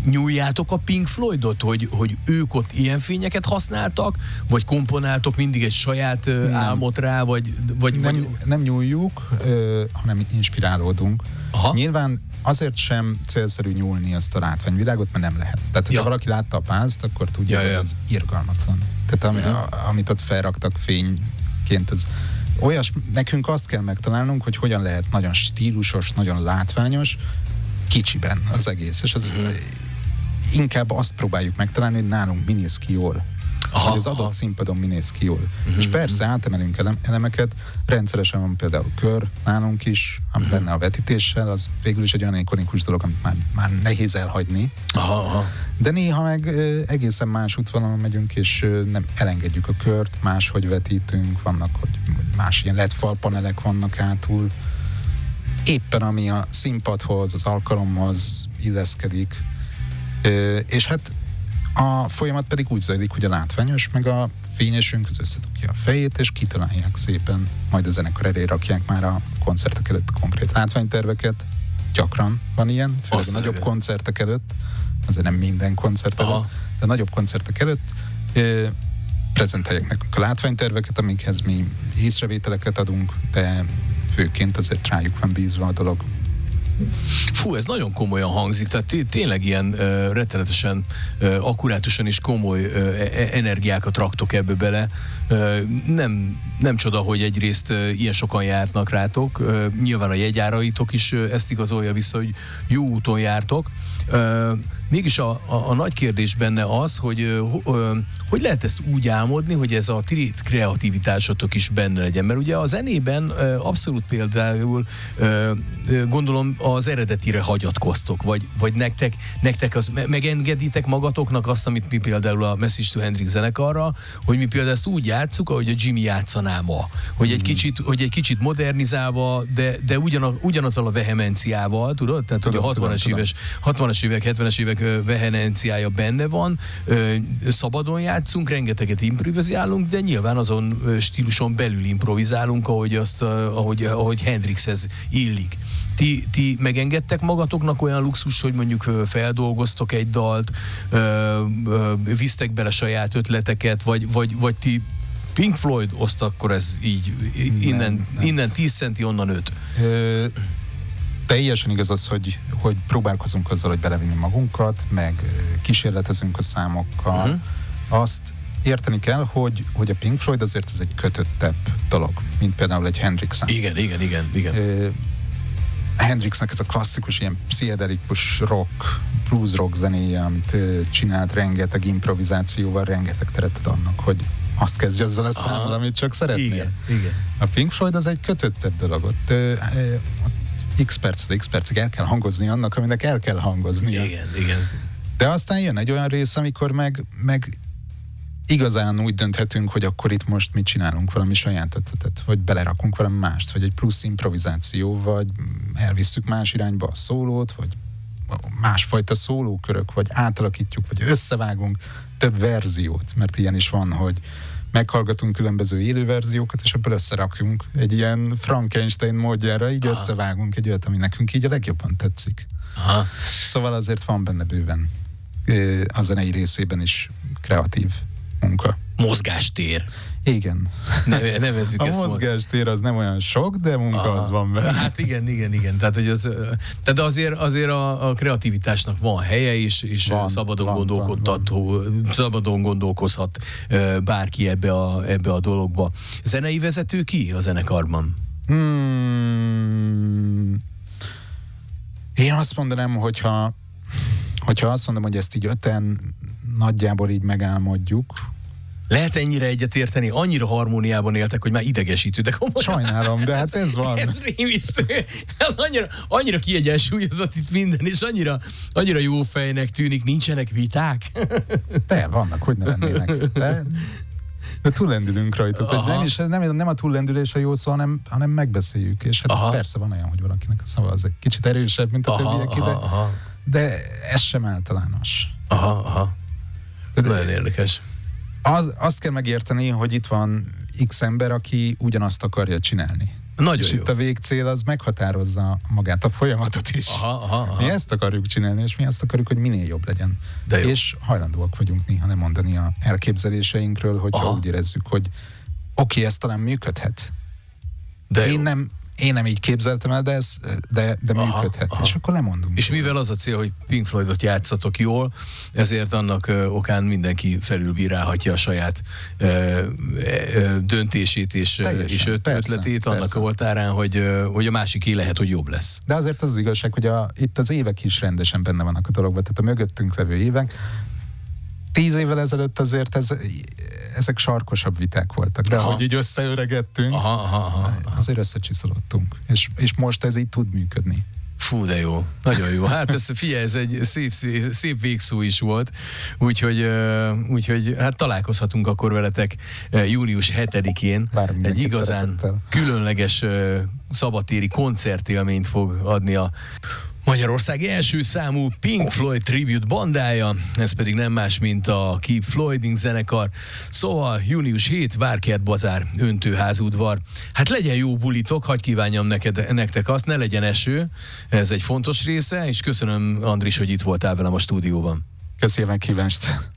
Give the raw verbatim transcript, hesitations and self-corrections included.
nyúljátok a Pink Floydot, hogy, hogy ők ott ilyen fényeket használtak, vagy komponáltok mindig egy saját nem. álmot rá, vagy... vagy, nem, vagy... nem nyúljuk, ö, hanem inspirálódunk. Aha. Nyilván azért sem célszerű nyúlni azt a látványvilágot, mert nem lehet. Tehát, hogyha ja. valaki látta a pázt, akkor tudja, ja, hogy ja. ez irgalmatlan. Tehát, ami, ja. a, amit ott felraktak fényként, ez olyas, nekünk azt kell megtalálnunk, hogy hogyan lehet nagyon stílusos, nagyon látványos, kicsiben az egész. És az mm. inkább azt próbáljuk megtalálni, hogy nálunk mi néz ki jól. Aha, hogy az adott aha. színpadon mi néz ki jól. Mm-hmm. És persze átemelünk ele- elemeket, rendszeresen van például kör nálunk is, ami mm-hmm. benne a vetítéssel, az végül is egy olyan ikonikus dolog, amit már, már nehéz elhagyni. Aha, aha. De néha meg ö, egészen más útvonalon megyünk, és ö, nem elengedjük a kört, máshogy vetítünk, vannak, hogy más ilyen led falpanelek vannak hátul. Éppen ami a színpadhoz, az alkalomhoz illeszkedik. Ö, és hát a folyamat pedig úgy zajlik, hogy a látványos, meg a fényesünk az összedugja a fejét, és kitalálják szépen, majd a zenekar elé rakják már a koncertek előtt konkrét látványterveket. Gyakran van ilyen, főleg a nagyobb koncertek előtt, azért nem minden koncert előtt, aha. de nagyobb koncertek előtt ö, prezentálják nekünk a látványterveket, amikhez mi észrevételeket adunk, de főként azért rájuk van bízva a dolog. Fú, ez nagyon komolyan hangzik, tehát té- tényleg ilyen uh, rettenetesen, uh, akkurátusan és komoly uh, energiákat raktok ebbe bele. Uh, nem, nem csoda, hogy egyrészt uh, ilyen sokan járnak rátok, uh, nyilván a jegyáraitok is uh, ezt igazolja vissza, hogy jó úton jártok. Uh, mégis a, a, a nagy kérdés benne az, hogy uh, uh, hogy lehet ezt úgy álmodni, hogy ez a ti kreativitásotok is benne legyen, mert ugye a zenében uh, abszolút például uh, gondolom az eredetire hagyatkoztok, vagy, vagy nektek, nektek az, megengeditek magatoknak azt, amit mi például a Message to Hendrix zenekarra, hogy mi például ezt úgy játsszuk, ahogy a Jimmy játszaná ma. Hogy egy kicsit, hogy egy kicsit modernizálva, de, de ugyanaz, ugyanazzal a vehemenciával, tudod? Tehát, tudom, hogy a hatvanas éves, hatvanas évek, hetvenes évek vehemenciája benne van, szabadon játszunk, rengeteget improvizálunk, de nyilván azon stíluson belül improvizálunk, ahogy, azt, ahogy, ahogy Hendrixhez illik. Ti, ti megengedtek magatoknak olyan luxus, hogy mondjuk feldolgoztok egy dalt, visztek bele saját ötleteket, vagy, vagy, vagy ti Pink Floyd oszt, akkor ez így, innen, nem, nem. innen tíz centi, onnan öt. Ö, teljesen igaz az, hogy, hogy próbálkozunk azzal, hogy belevinni magunkat, meg kísérletezünk a számokkal. Uh-huh. Azt érteni kell, hogy, hogy a Pink Floyd azért ez egy kötöttebb dolog, mint például egy Hendrix szám. Igen, igen, igen, igen. Ö, Hendrixnek ez a klasszikus, ilyen pszichedelikus rock, blues rock zenéje, amit csinált rengeteg improvizációval, rengeteg teret ad annak, hogy azt kezdje azzal a számmal, amit csak szeretnél. Igen, igen. A Pink Floyd az egy kötöttebb dolog. Ott, ö, ö, x perctől x percig el kell hangozni annak, aminek el kell hangoznia. Igen, igen. De aztán jön egy olyan rész, amikor meg, meg igazán úgy dönthetünk, hogy akkor itt most mit csinálunk, valami saját ötletet, vagy belerakunk valami mást, vagy egy plusz improvizáció, vagy elvisszük más irányba a szólót, vagy másfajta szólókörök, vagy átalakítjuk, vagy összevágunk több verziót, mert ilyen is van, hogy meghallgatunk különböző élő verziókat, és ebből összerakjunk egy ilyen Frankenstein módjára, így aha. összevágunk egy olyat, ami nekünk így a legjobban tetszik. Aha. Szóval azért van benne bőven a zenei részében is kreatív munka. Mozgástér. Igen. Ne, nevezzük a ezt. A mozgástér az nem olyan sok, de munka aha. az van benne. Hát igen, igen, igen. Tehát, hogy az, tehát azért, azért a, a kreativitásnak van helye is, és van, szabadon, van, gondolkodható, van, van. szabadon gondolkozhat bárki ebbe a, ebbe a dologba. Zenei vezető ki a zenekarban? Hmm. Én azt mondanám, hogyha, hogyha azt mondom, hogy ezt így öten nagyjából így megálmodjuk. Lehet ennyire egyetérteni? Annyira harmóniában éltek, hogy már idegesítő, de komolyan. Sajnálom, de hát ez van. Ez rémisztő. Ez annyira, annyira kiegyensúlyozott itt minden, és annyira, annyira jó fejnek tűnik. Nincsenek viták? De, vannak, hogy ne lennének. De, de túllendülünk rajtuk. Nem, is, nem, nem a túllendülés a jó szó, hanem, hanem megbeszéljük. És hát aha. persze van olyan, hogy valakinek a szava az egy kicsit erősebb, mint a aha, többiek ide. Aha. De ez sem általános. Aha, aha. De, nagyon érdekes. Az, azt kell megérteni, hogy itt van X ember, aki ugyanazt akarja csinálni. Nagyon és jó. Itt a végcél az meghatározza magát a folyamatot is. Aha, aha, aha. Mi ezt akarjuk csinálni, és mi azt akarjuk, hogy minél jobb legyen. De jó. És hajlandóak vagyunk néha nem mondani a elképzeléseinkről, hogyha aha. úgy érezzük, hogy oké, okay, ez talán működhet. De én nem Én nem így képzeltem el, de, ez, de, de aha, működhet. Aha. És akkor lemondunk. És mivel az a cél, hogy Pink Floydot játszatok jól, ezért annak ö, okán mindenki felülbírálhatja a saját ö, ö, döntését és, Teljesen, és öt, persze, ötletét persze. annak a oltárán, hogy, ö, hogy a másiké lehet, hogy jobb lesz. De azért az, az igazság, hogy a, itt az évek is rendesen benne vannak a dologban. Tehát a mögöttünk levő évek. Tíz évvel ezelőtt azért ez, ezek sarkosabb viták voltak, de aha. ahogy így összeöregettünk, aha, aha, aha. azért összecsiszolottunk. És, és most ez így tud működni. Fú, de jó. Nagyon jó. Hát ez, figyelj, ez egy szép, szép, szép végszó is volt, úgyhogy, úgyhogy hát találkozhatunk akkor veletek július hetedikén. Egy igazán szeretettel. Különleges szabadtéri koncertélményt fog adni a Magyarország első számú Pink Floyd tribute bandája, ez pedig nem más, mint a Keep Floyding zenekar. Szóval június hetedike, Várkert Bazár, Öntőházudvar. Hát legyen jó bulitok, hadd kívánjam neked, nektek azt, ne legyen eső, ez egy fontos része, és köszönöm, Andris, hogy itt voltál velem a stúdióban. Köszönöm, kíváncsi.